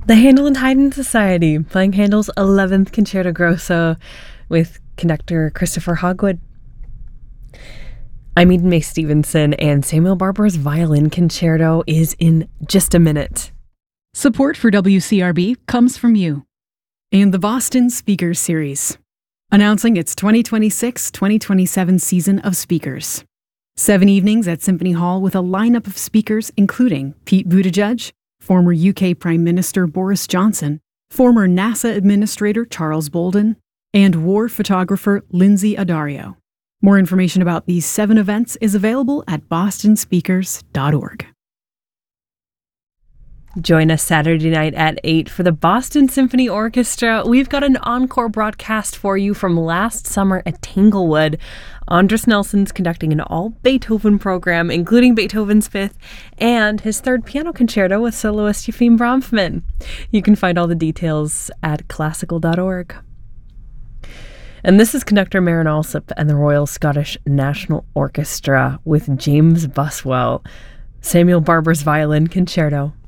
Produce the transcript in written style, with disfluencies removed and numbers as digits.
The Handel and Haydn Society playing Handel's 11th Concerto Grosso with conductor Christopher Hogwood. I'm Eden Mae Stevenson, and Samuel Barber's Violin Concerto is in just a minute. Support for WCRB comes from you and the Boston Speakers Series, announcing its 2026-2027 season of speakers. 7 evenings at Symphony Hall with a lineup of speakers including Pete Buttigieg, former UK Prime Minister Boris Johnson, former NASA Administrator Charles Bolden, and war photographer Lindsay Addario. More information about these 7 events is available at bostonspeakers.org. Join us Saturday night at 8 for the Boston Symphony Orchestra. We've got an encore broadcast for you from last summer at Tanglewood. Andris Nelson's conducting an all-Beethoven program, including Beethoven's Fifth and his third piano concerto with soloist Yefim Bronfman. You can find all the details at classical.org. And this is conductor Maren Alsop and the Royal Scottish National Orchestra with James Buswell. Samuel Barber's Violin Concerto.